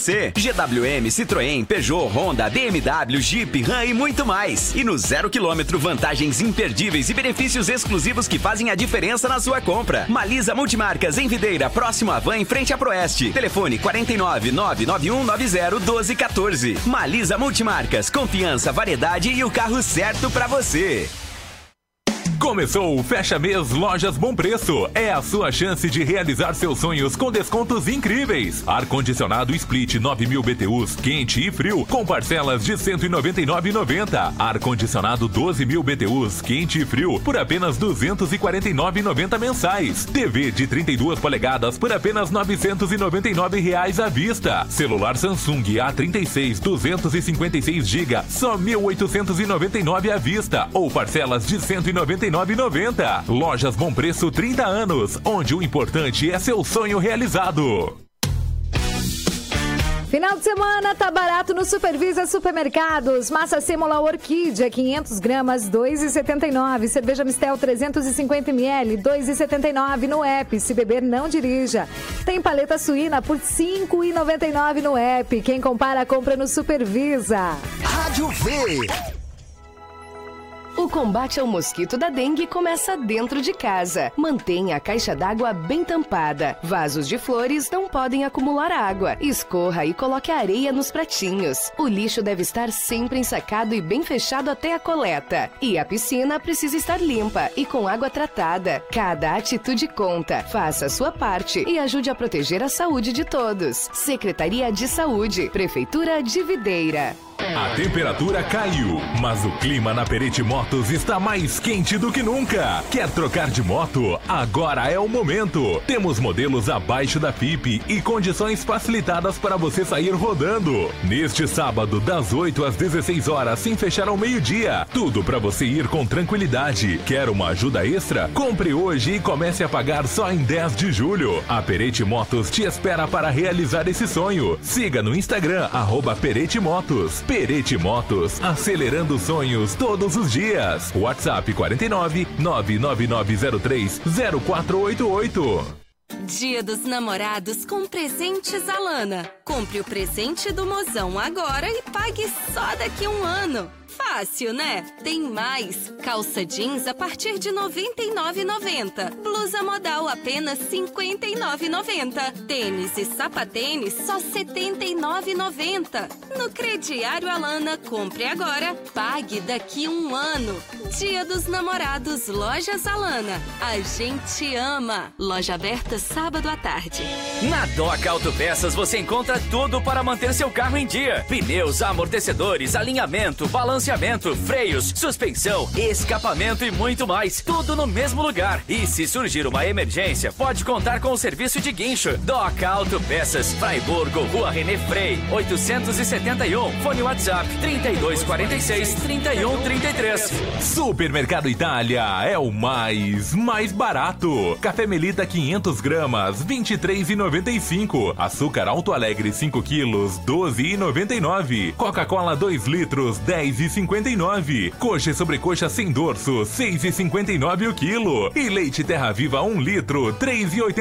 você. GWM, Citroën, Peugeot, Honda, BMW, Jeep, Ram e muito mais. E no 0 km, vantagens imperdíveis e benefícios exclusivos que fazem a diferença na sua compra. Malisa Multimarcas, em Videira, próximo à Van, em frente à Proeste. Telefone 49 991 90 1214. Malisa Multimarcas, confiança, variedade e o carro certo pra você. Começou o Fecha Mês Lojas Bom Preço. É a sua chance de realizar seus sonhos com descontos incríveis. Ar-condicionado Split 9.000 BTUs, quente e frio, com parcelas de R$ 199,90. Ar-condicionado 12.000 BTUs, quente e frio, por apenas R$ 249,90 mensais. TV de 32 polegadas por apenas R$ 999 à vista. Celular Samsung A36 256 GB, só R$ 1.899 à vista. Ou parcelas de R$ 199,90. Lojas Bom Preço 30 anos, onde o importante é seu sonho realizado. Final de semana tá barato no Supervisa Supermercados. Massa sêmola Orquídea 500 gramas, 2,79. Cerveja Mistel 350 ml, 2,79 no app. Se beber, não dirija. Tem paleta suína por 5,99 no app. Quem compara, compra no Supervisa. Rádio V. O combate ao mosquito da dengue começa dentro de casa. Mantenha a caixa d'água bem tampada. Vasos de flores não podem acumular água. Escorra e coloque a areia nos pratinhos. O lixo deve estar sempre ensacado e bem fechado até a coleta. E a piscina precisa estar limpa e com água tratada. Cada atitude conta. Faça a sua parte e ajude a proteger a saúde de todos. Secretaria de Saúde, Prefeitura de Videira. A temperatura caiu, mas o clima na Perete Motos está mais quente do que nunca. Quer trocar de moto? Agora é o momento. Temos modelos abaixo da FIPE e condições facilitadas para você sair rodando. Neste sábado, das 8 às 16 horas, sem fechar ao meio-dia. Tudo para você ir com tranquilidade. Quer uma ajuda extra? Compre hoje e comece a pagar só em 10 de julho. A Perete Motos te espera para realizar esse sonho. Siga no Instagram, @Perete Motos. Perete Motos, acelerando sonhos todos os dias. WhatsApp 49 99903 0488. Dia dos Namorados com Presentes Alana. Compre o presente do mozão agora e pague só daqui a um ano. Fácil, né? Tem mais. Calça jeans a partir de R$ 99,90. Blusa modal apenas R$ 59,90. Tênis e sapatênis só R$ 79,90. No crediário Alana, compre agora, pague daqui a um ano. Dia dos Namorados, Lojas Alana. A gente ama. Loja aberta sábado à tarde. Na Doca Autopeças você encontra tudo para manter seu carro em dia. Pneus, amortecedores, alinhamento, balanceamento, freios, suspensão, escapamento e muito mais. Tudo no mesmo lugar. E se surgir uma emergência, pode contar com o serviço de guincho. Doca Autopeças, Fraiburgo, Rua René Frei, 871. Fone WhatsApp 3246-3133. Supermercado Itália é o mais barato. Café Melita 500 gramas, R$ 23,95. Açúcar Alto Alegre 5 quilos, R$ 12,99. Coca-Cola 2 litros, R$ 10,59. Coxa e sobrecoxa sem dorso, R$ 6,59 o quilo. E leite Terra Viva 1 litro, R$ 3,89.